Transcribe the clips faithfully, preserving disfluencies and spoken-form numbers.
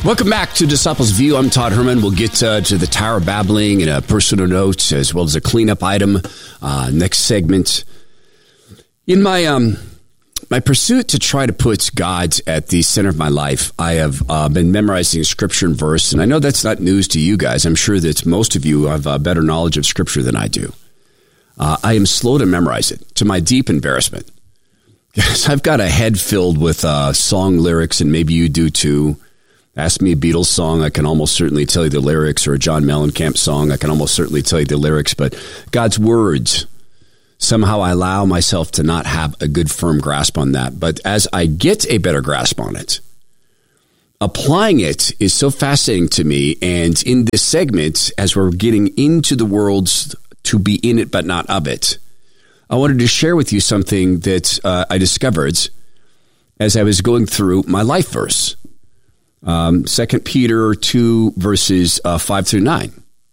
Welcome back to Disciples View. I'm Todd Herman. We'll get uh, to the Tower of Babbling and a personal note as well as a cleanup item uh, next segment. In my um, my pursuit to try to put God at the center of my life, I have uh, been memorizing Scripture and verse, and I know that's not news to you guys. I'm sure that most of you have a better knowledge of Scripture than I do. Uh, I am slow to memorize it, to my deep embarrassment. Yes, I've got a head filled with uh, song lyrics, and maybe you do too. Ask me a Beatles song, I can almost certainly tell you the lyrics, or a John Mellencamp song, I can almost certainly tell you the lyrics, but God's words, somehow I allow myself to not have a good firm grasp on that. But as I get a better grasp on it, applying it is so fascinating to me. And in this segment, as we're getting into the worlds to be in it but not of it, I wanted to share with you something that uh, I discovered as I was going through my life verse. Um, Second Peter two, verses uh, five through nine.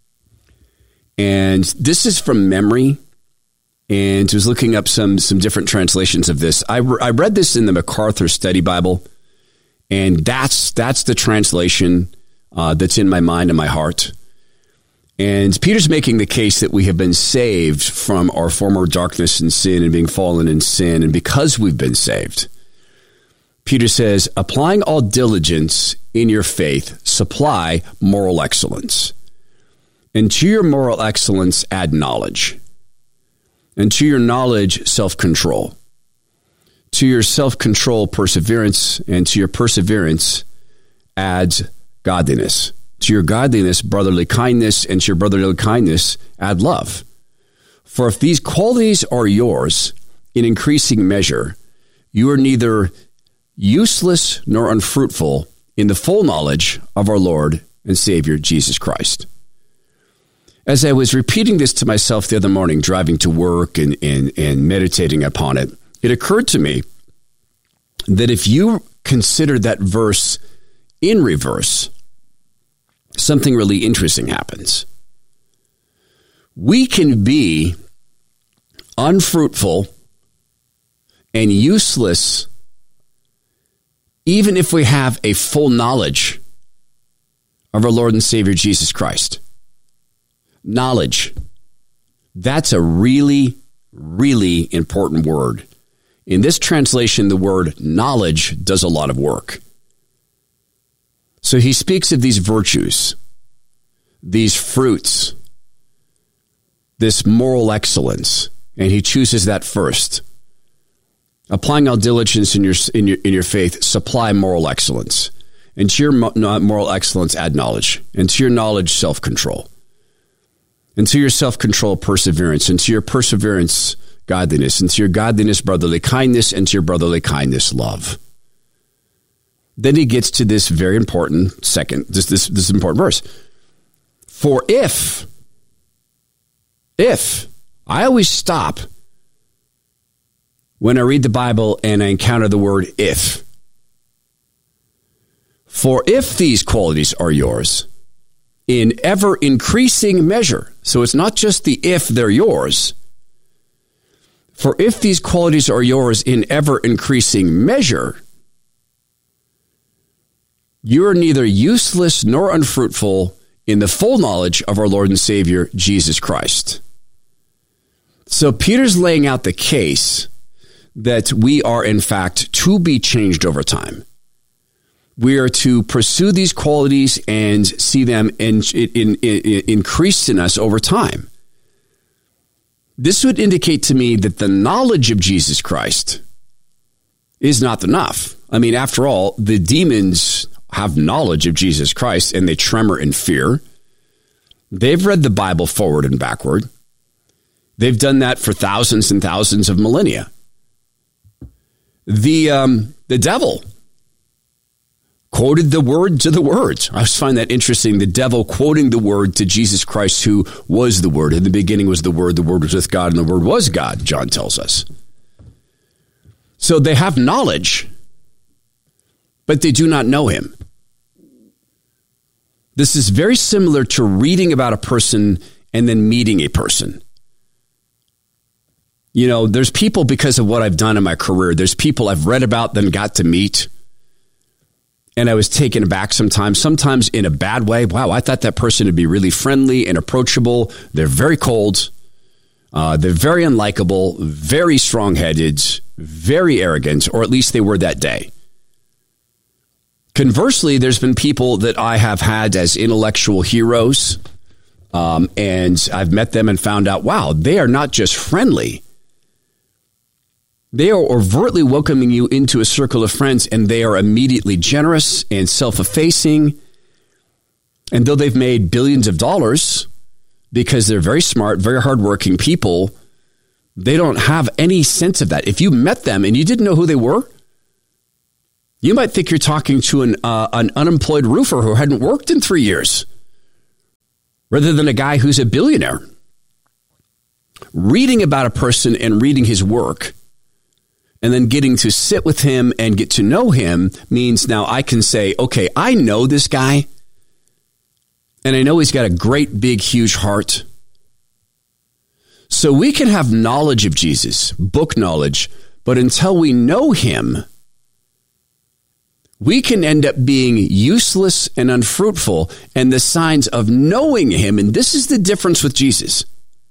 And this is from memory, and I was looking up some some different translations of this. I, re- I read this in the MacArthur Study Bible, and that's that's the translation uh, that's in my mind and my heart. And Peter's making the case that we have been saved from our former darkness and sin and being fallen in sin, and because we've been saved, Peter says, applying all diligence in your faith, supply moral excellence. And to your moral excellence, add knowledge. And to your knowledge, self-control. To your self-control, perseverance. And to your perseverance, adds godliness. To your godliness, brotherly kindness. And to your brotherly kindness, add love. For if these qualities are yours in increasing measure, you are neither useless nor unfruitful in the full knowledge of our Lord and Savior, Jesus Christ. As I was repeating this to myself the other morning, driving to work and, and, and meditating upon it, it occurred to me that if you consider that verse in reverse, something really interesting happens. We can be unfruitful and useless even if we have a full knowledge of our Lord and Savior, Jesus Christ. Knowledge. That's a really, really important word. In this translation, the word knowledge does a lot of work. So he speaks of these virtues, these fruits, this moral excellence, and he chooses that first. Applying all diligence in your in your in your faith, supply moral excellence, and to your moral excellence, add knowledge, and to your knowledge, self-control, and to your self-control, perseverance, and to your perseverance, godliness, and to your godliness, brotherly kindness, and to your brotherly kindness, love. Then he gets to this very important second, this this this important verse. For if, if I always stop when I read the Bible and I encounter the word if. For if these qualities are yours in ever increasing measure, so it's not just the if they're yours. For if these qualities are yours in ever increasing measure, you are neither useless nor unfruitful in the full knowledge of our Lord and Savior, Jesus Christ. So Peter's laying out the case that we are, in fact, to be changed over time. We are to pursue these qualities and see them in, in, in, increased in us over time. This would indicate to me that the knowledge of Jesus Christ is not enough. I mean, after all, the demons have knowledge of Jesus Christ and they tremor in fear. They've read the Bible forward and backward. They've done that for thousands and thousands of millennia. The um, the devil quoted the word to the words. I just find that interesting. The devil quoting the word to Jesus Christ, who was the word. In the beginning was the word. The word was with God, and the word was God, John tells us. So they have knowledge, but they do not know him. This is very similar to reading about a person and then meeting a person. You know, there's people, because of what I've done in my career, there's people I've read about, then got to meet. and I was taken aback sometimes, sometimes in a bad way. Wow, I thought that person would be really friendly and approachable. They're very cold. Uh, they're very unlikable, very strong-headed, very arrogant, or at least they were that day. Conversely, there's been people that I have had as intellectual heroes, um, and I've met them and found out, wow, they are not just friendly. They are overtly welcoming you into a circle of friends, and they are immediately generous and self-effacing. And though they've made billions of dollars because they're very smart, very hardworking people, they don't have any sense of that. If you met them and you didn't know who they were, you might think you're talking to an uh, an unemployed roofer who hadn't worked in three years, rather than a guy who's a billionaire. Reading about a person and reading his work, and then getting to sit with him and get to know him means now I can say, okay, I know this guy, and I know he's got a great, big, huge heart. So we can have knowledge of Jesus, book knowledge, but until we know him, we can end up being useless and unfruitful. And the signs of knowing him, and this is the difference with Jesus.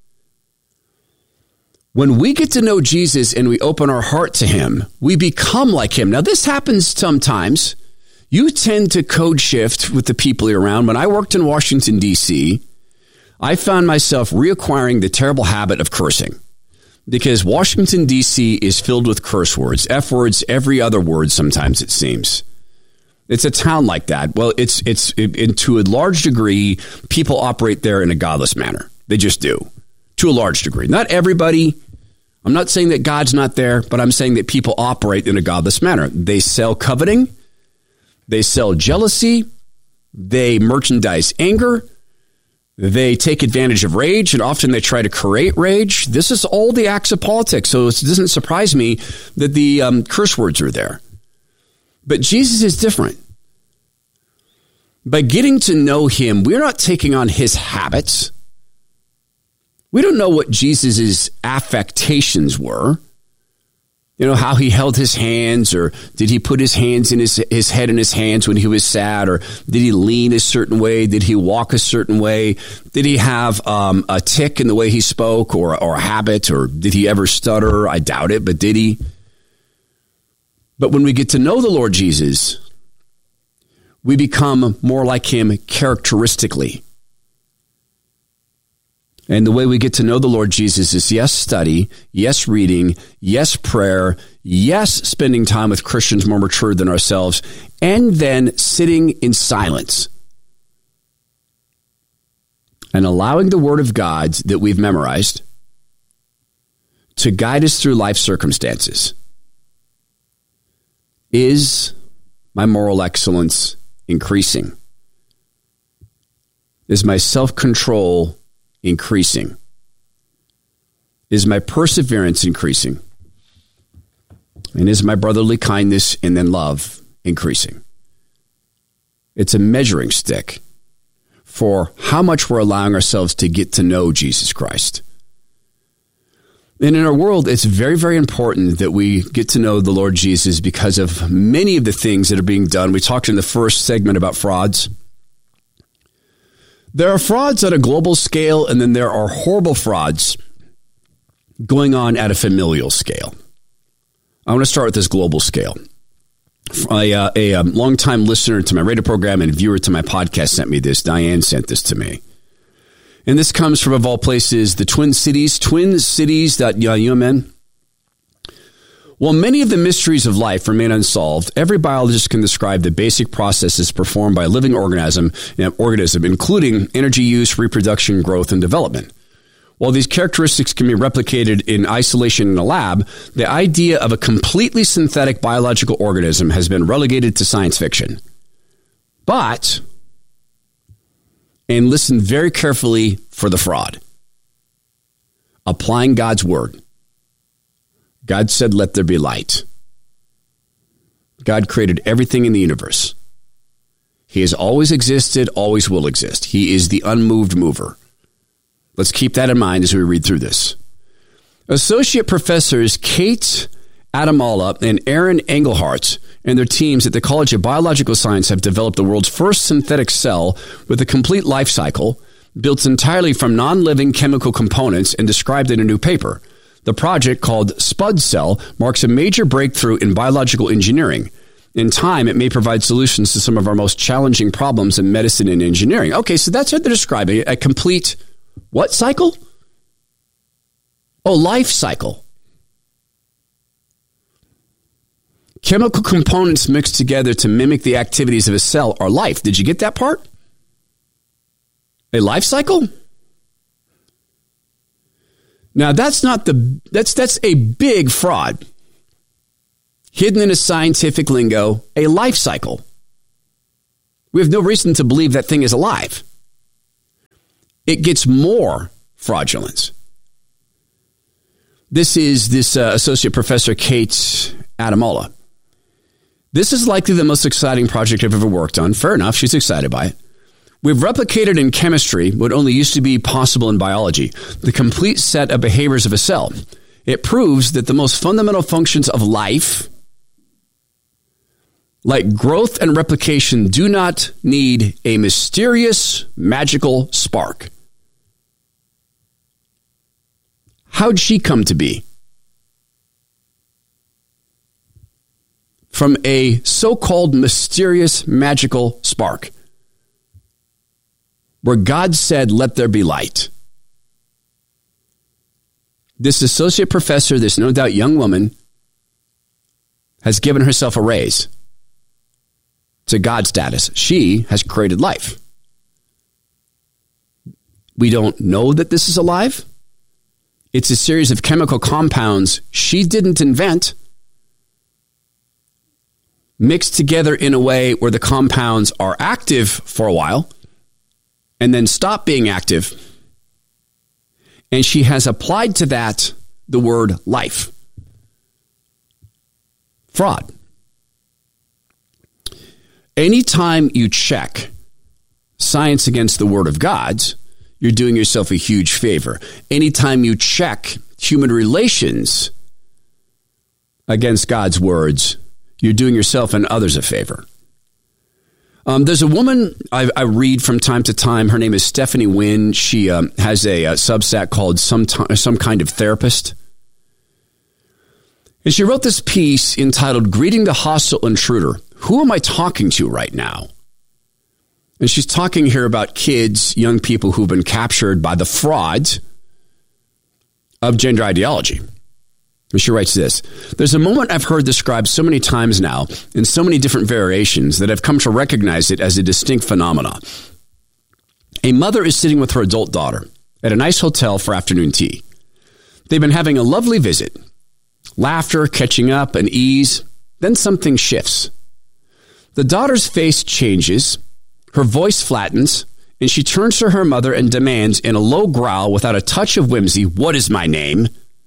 When we get to know Jesus and we open our heart to him, we become like him. Now, this happens sometimes. You tend to code shift with the people you're around. When I worked in Washington, D C, I found myself reacquiring the terrible habit of cursing because Washington, D C is filled with curse words, F words, every other word sometimes it seems. It's a town like that. Well, it's, it's, it, it, to a large degree, people operate there in a godless manner. They just do. To a large degree. Not everybody. I'm not saying that God's not there, but I'm saying that people operate in a godless manner. They sell coveting. They sell jealousy. They merchandise anger. They take advantage of rage, and often they try to create rage. This is all the acts of politics, so it doesn't surprise me that the um, curse words are there. But Jesus is different. By getting to know him, we're not taking on his habits. We don't know what Jesus's affectations were. You know, how he held his hands, or did he put his hands in his, his head in his hands when he was sad, or did he lean a certain way? Did he walk a certain way? Did he have um, a tick in the way he spoke, or, or a habit, or did he ever stutter? I doubt it, but did he? But when we get to know the Lord Jesus, we become more like him characteristically. And the way we get to know the Lord Jesus is yes, study, yes, reading, yes, prayer, yes, spending time with Christians more mature than ourselves, and then sitting in silence and allowing the Word of God that we've memorized to guide us through life circumstances. Is my moral excellence increasing? Is my self-control increasing? Is my perseverance increasing? And is my brotherly kindness and then love increasing? It's a measuring stick for how much we're allowing ourselves to get to know Jesus Christ. And in our world, it's very, very important that we get to know the Lord Jesus because of many of the things that are being done. We talked in the first segment about frauds. There are frauds at a global scale, and then there are horrible frauds going on at a familial scale. I want to start with this global scale. A, uh, a um, longtime listener to my radio program and viewer to my podcast sent me this. Diane sent this to me. And this comes from, of all places, the Twin Cities, twin cities dot u m n. While many of the mysteries of life remain unsolved, every biologist can describe the basic processes performed by a living organism, you know, organism, including energy use, reproduction, growth, and development. While these characteristics can be replicated in isolation in a lab, the idea of a completely synthetic biological organism has been relegated to science fiction. But, and listen very carefully for the fraud, applying God's word. God said, let there be light. God created everything in the universe. He has always existed, always will exist. He is the unmoved mover. Let's keep that in mind as we read through this. Associate Professors Kate Adamala and Aaron Engelhardt and their teams at the College of Biological Science have developed the world's first synthetic cell with a complete life cycle, built entirely from non-living chemical components and described in a new paper. The project, called Spud Cell, marks a major breakthrough in biological engineering. In time, it may provide solutions to some of our most challenging problems in medicine and engineering. Okay, so that's what they're describing, a complete what cycle? Oh, life cycle. Chemical components mixed together to mimic the activities of a cell are life. Did you get that part? A life cycle? Now that's not the that's that's a big fraud. Hidden in a scientific lingo, a life cycle. We have no reason to believe that thing is alive. It gets more fraudulent. This is this uh, Associate Professor Kate Adamala. This is likely the most exciting project I've ever worked on. Fair enough, she's excited by it. We've replicated in chemistry what only used to be possible in biology, the complete set of behaviors of a cell. It proves that the most fundamental functions of life, like growth and replication, do not need a mysterious, magical spark. How'd she come to be? From a so-called mysterious, magical spark, where God said, let there be light. This associate professor, this no doubt young woman, has given herself a raise to God status. She has created life. We don't know that this is alive. It's a series of chemical compounds she didn't invent, mixed together in a way where the compounds are active for a while and then stop being active. And she has applied to that the word life. Fraud. Anytime you check science against the word of God, you're doing yourself a huge favor. Anytime you check human relations against God's words, you're doing yourself and others a favor. Um, there's a woman I, I read from time to time. Her name is Stephanie Wynn. She um, has a, a Substack called some, t- some Kind of Therapist. And she wrote this piece entitled, Greeting the Hostile Intruder. Who am I talking to right now? And she's talking here about kids, young people who've been captured by the fraud of gender ideology. And she writes this: there's a moment I've heard described so many times now in so many different variations that I've come to recognize it as a distinct phenomenon. A mother is sitting with her adult daughter at a nice hotel for afternoon tea. They've been having a lovely visit. Laughter, catching up, and ease. Then something shifts. The daughter's face changes. Her voice flattens, and she turns to her mother and demands in a low growl without a touch of whimsy, "What is my name?"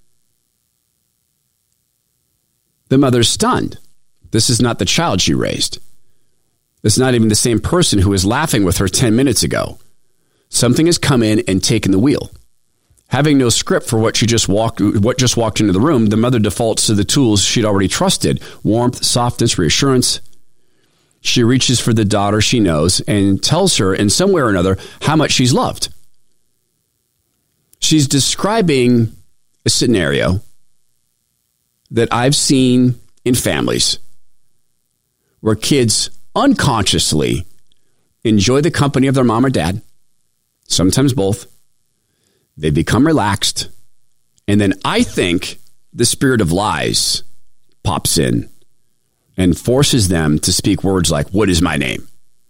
The mother's stunned. This is not the child she raised. It's not even the same person who was laughing with her ten minutes ago. Something has come in and taken the wheel. Having no script for what she just walked, what just walked into the room, the mother defaults to the tools she'd already trusted: warmth, softness, reassurance. She reaches for the daughter she knows and tells her in some way or another how much she's loved. She's describing a scenario that I've seen in families where kids unconsciously enjoy the company of their mom or dad, sometimes both. They become relaxed, and then I think the spirit of lies pops in and forces them to speak words like, "What is my name?"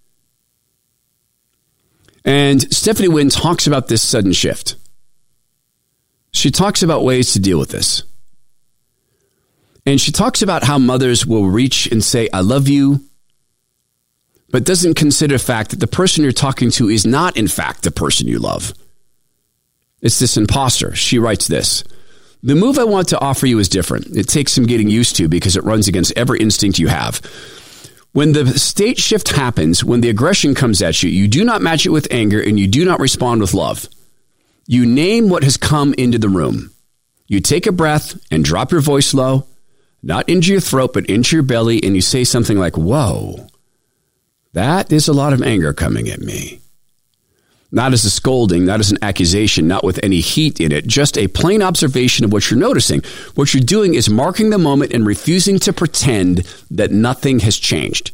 And Stephanie Wynn talks about this sudden shift. She talks about ways to deal with this. And she talks about how mothers will reach and say, "I love you," but doesn't consider the fact that the person you're talking to is not, in fact, the person you love. It's this imposter. She writes this: "The move I want to offer you is different. It takes some getting used to because it runs against every instinct you have. When the state shift happens, when the aggression comes at you, you do not match it with anger and you do not respond with love. You name what has come into the room. You take a breath and drop your voice low. not into your throat, but into your belly, and you say something like, whoa, that is a lot of anger coming at me. Not as a scolding, not as an accusation, not with any heat in it, just a plain observation of what you're noticing. What you're doing is marking the moment and refusing to pretend that nothing has changed.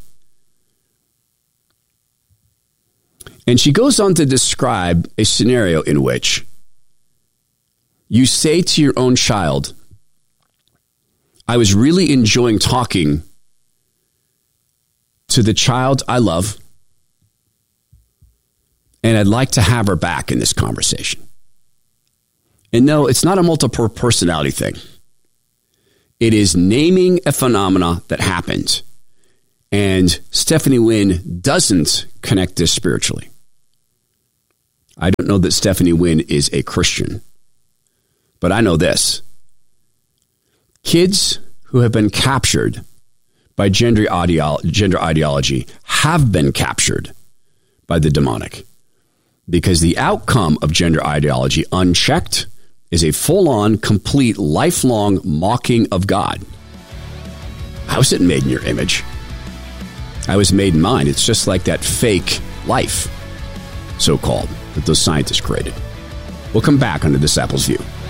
And she goes on to describe a scenario in which you say to your own child, I was really enjoying talking to the child I love, and I'd like to have her back in this conversation. And no, it's not a multiple personality thing. It is naming a phenomena that happened. And Stephanie Wynn doesn't connect this spiritually. I don't know that Stephanie Wynn is a Christian, but I know this. Kids who have been captured by gender, ideolo- gender ideology have been captured by the demonic. Because the outcome of gender ideology unchecked is a full-on, complete, lifelong mocking of God. I wasn't made in your image. I was made in mine. It's just like that fake life, so-called, that those scientists created. We'll come back on The Disciples' View.